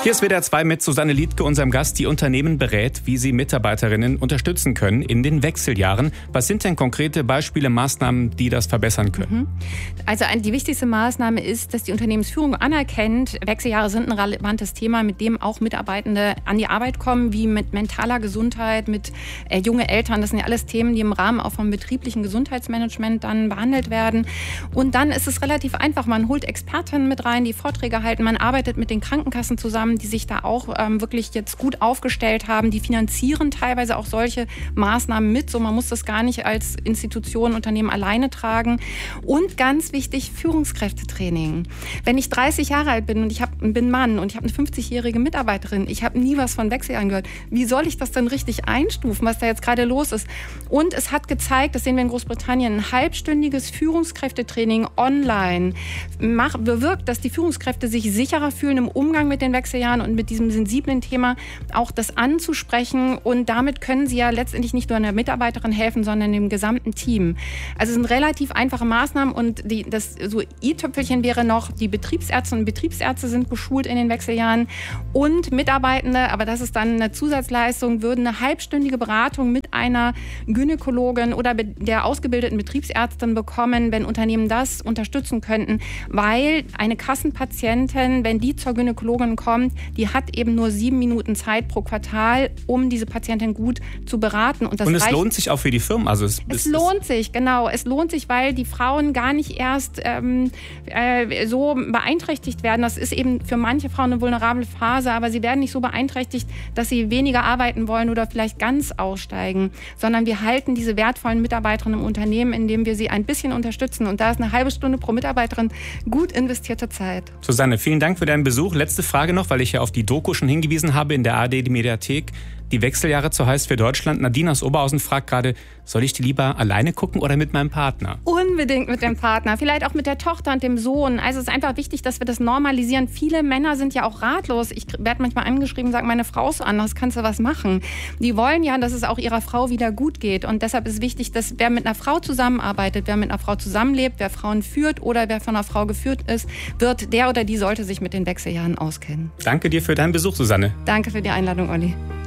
Hier ist WDR 2 mit Susanne Liedtke, unserem Gast, die Unternehmen berät, wie sie Mitarbeiterinnen unterstützen können in den Wechseljahren. Was sind denn konkrete Beispiele, Maßnahmen, die das verbessern können? Also die wichtigste Maßnahme ist, dass die Unternehmensführung anerkennt, Wechseljahre sind ein relevantes Thema, mit dem auch Mitarbeitende an die Arbeit kommen, wie mit mentaler Gesundheit, mit junge Eltern. Das sind ja alles Themen, die im Rahmen auch vom betrieblichen Gesundheitsmanagement dann behandelt werden. Und dann ist es relativ einfach. Man holt Expertinnen mit rein, die Vorträge halten. Man arbeitet mit den Krankenkassen zusammen, die sich da auch wirklich jetzt gut aufgestellt haben. Die finanzieren teilweise auch solche Maßnahmen mit. So, man muss das gar nicht als Institution, Unternehmen alleine tragen. Und ganz wichtig, Führungskräftetraining. Wenn ich 30 Jahre alt bin und ich bin Mann und ich habe eine 50-jährige Mitarbeiterin, ich habe nie was von Wechseljahren gehört. Wie soll ich das denn richtig einstufen, was da jetzt gerade los ist? Und es hat gezeigt, das sehen wir in Großbritannien, ein halbstündiges Führungskräftetraining online bewirkt, dass die Führungskräfte sich sicherer fühlen im Umgang mit den Wechseljahren und mit diesem sensiblen Thema auch das anzusprechen. Und damit können sie ja letztendlich nicht nur einer Mitarbeiterin helfen, sondern dem gesamten Team. Also es sind relativ einfache Maßnahmen und das so i-Tüpfelchen wäre noch, die Betriebsärztinnen und Betriebsärzte sind geschult in den Wechseljahren und Mitarbeitende, aber das ist dann eine Zusatzleistung, würden eine halbstündige Beratung mit einer Gynäkologin oder der ausgebildeten Betriebsärztin bekommen, wenn Unternehmen das unterstützen könnten, weil eine Kassenpatientin, wenn die zur Gynäkologin kommt, die hat eben nur 7 Minuten Zeit pro Quartal, um diese Patientin gut zu beraten. Und es lohnt sich auch für die Firmen? Also es lohnt sich, genau. Es lohnt sich, weil die Frauen gar nicht erst so beeinträchtigt werden. Das ist eben für manche Frauen eine vulnerable Phase, aber sie werden nicht so beeinträchtigt, dass sie weniger arbeiten wollen oder vielleicht ganz aussteigen, sondern wir halten diese wertvollen Mitarbeiterinnen im Unternehmen, indem wir sie ein bisschen unterstützen. Und da ist eine halbe Stunde pro Mitarbeiterin gut investierte Zeit. Susanne, vielen Dank für deinen Besuch. Letzte Frage noch, weil ich ja auf die Doku schon hingewiesen habe in der ARD, die Mediathek. Die Wechseljahre zu heiß für Deutschland. Nadine aus Oberhausen fragt gerade, soll ich die lieber alleine gucken oder mit meinem Partner? Unbedingt mit dem Partner, vielleicht auch mit der Tochter und dem Sohn. Also es ist einfach wichtig, dass wir das normalisieren. Viele Männer sind ja auch ratlos. Ich werde manchmal angeschrieben und sage, meine Frau ist so anders, kannst du was machen? Die wollen ja, dass es auch ihrer Frau wieder gut geht. Und deshalb ist wichtig, dass wer mit einer Frau zusammenarbeitet, wer mit einer Frau zusammenlebt, wer Frauen führt oder wer von einer Frau geführt ist, der oder die sollte sich mit den Wechseljahren auskennen. Danke dir für deinen Besuch, Susanne. Danke für die Einladung, Olli.